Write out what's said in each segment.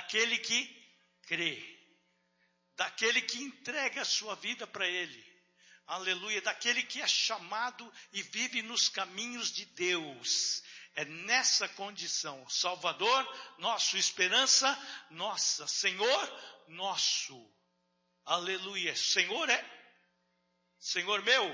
daquele que crê, daquele que entrega a sua vida para Ele. Aleluia, daquele que é chamado e vive nos caminhos de Deus. É nessa condição, Salvador, nosso, esperança, nossa, Senhor, nosso. Aleluia, Senhor é, Senhor meu,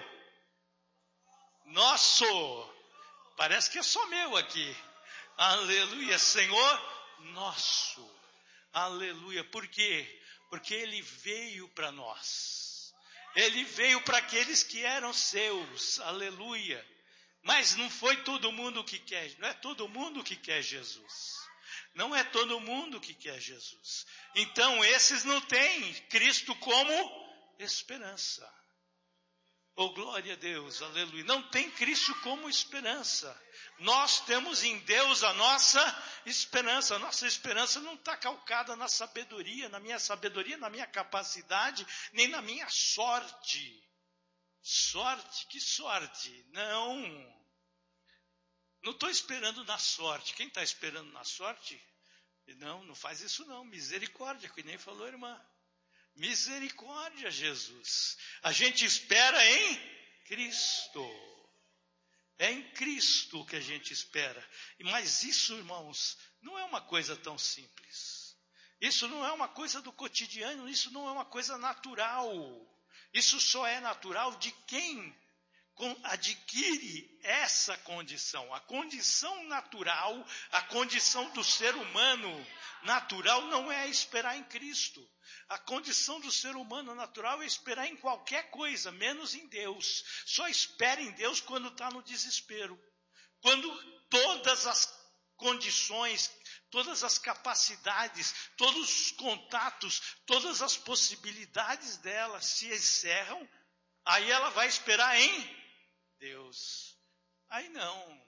nosso. Parece que é só meu aqui. Aleluia, Senhor, nosso. Aleluia, por quê? Porque Ele veio para nós. Ele veio para aqueles que eram seus, aleluia. Mas não foi todo mundo que quer, não é todo mundo que quer Jesus. Não é todo mundo que quer Jesus. Então esses não têm Cristo como esperança. Oh, glória a Deus, aleluia. Não tem Cristo como esperança. Nós temos em Deus a nossa esperança. A nossa esperança não está calcada na sabedoria, na minha capacidade, nem na minha sorte. Sorte? Que sorte? Não estou esperando na sorte. Quem está esperando na sorte? Não faz isso não. Misericórdia, que nem falou a irmã. Misericórdia, Jesus. A gente espera em Cristo. É em Cristo que a gente espera. Mas isso, irmãos, não é uma coisa tão simples. Isso não é uma coisa do cotidiano, isso não é uma coisa natural. Isso só é natural de quem adquire essa condição. A condição natural, a condição do ser humano natural não é esperar em Cristo. A condição do ser humano natural é esperar em qualquer coisa, menos em Deus. Só espera em Deus quando está no desespero. Quando todas as condições, todas as capacidades, todos os contatos, todas as possibilidades dela se encerram, aí ela vai esperar em Deus. Aí não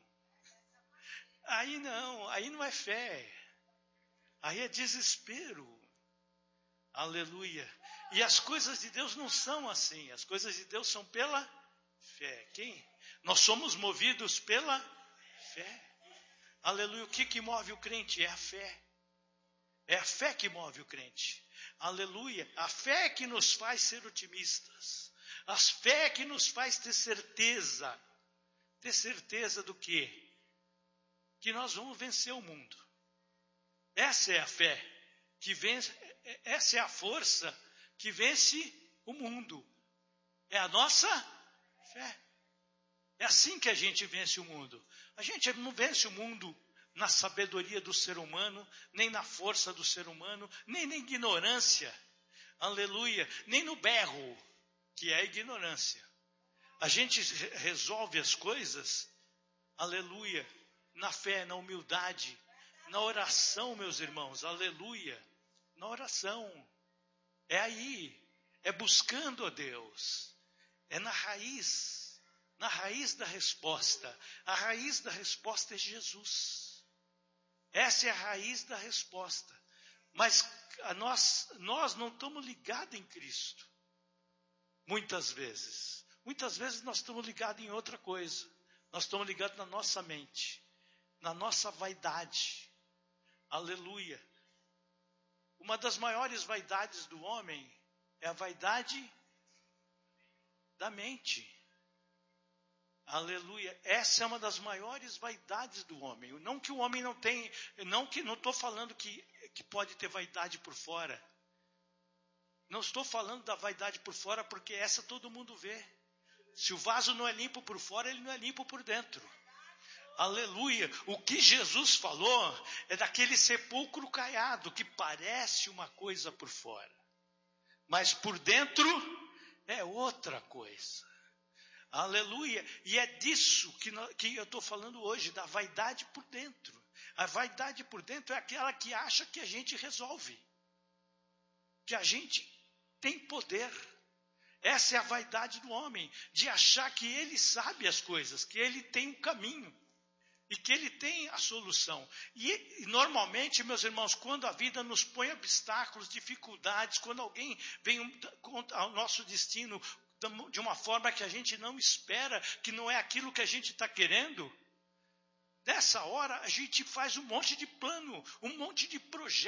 é fé. Aí é desespero. Aleluia. E as coisas de Deus não são assim. As coisas de Deus são pela fé. Nós somos movidos pela fé. Aleluia. O que move o crente? É a fé. É a fé que move o crente. Aleluia. A fé que nos faz ser otimistas. A fé que nos faz ter certeza. Ter certeza do quê? Que nós vamos vencer o mundo. Essa é a fé que vence, essa é a força que vence o mundo. É a nossa fé. É assim que a gente vence o mundo. A gente não vence o mundo na sabedoria do ser humano, nem na força do ser humano, nem na ignorância. Aleluia. Nem no berro, que é a ignorância. A gente resolve as coisas, aleluia, na fé, na humildade, na oração, meus irmãos, aleluia, na oração. É aí, é buscando a Deus, é na raiz da resposta. A raiz da resposta é Jesus. Essa é a raiz da resposta. Mas nós não estamos ligados em Cristo. Muitas vezes nós estamos ligados em outra coisa. Nós estamos ligados na nossa mente, na nossa vaidade. Aleluia. Uma das maiores vaidades do homem é a vaidade da mente. Aleluia. Essa é uma das maiores vaidades do homem. Não que o homem não tem, não estou falando que pode ter vaidade por fora. Não estou falando da vaidade por fora, porque essa todo mundo vê. Se o vaso não é limpo por fora, ele não é limpo por dentro. Aleluia. O que Jesus falou é daquele sepulcro caiado, que parece uma coisa por fora, mas por dentro é outra coisa. Aleluia. E é disso que eu estou falando hoje, da vaidade por dentro. A vaidade por dentro é aquela que acha que a gente resolve, que a gente tem poder. Essa é a vaidade do homem, de achar que ele sabe as coisas, que ele tem um caminho e que ele tem a solução. E normalmente, meus irmãos, quando a vida nos põe obstáculos, dificuldades, quando alguém vem ao nosso destino de uma forma que a gente não espera, que não é aquilo que a gente está querendo, nessa hora a gente faz um monte de plano, um monte de projeto.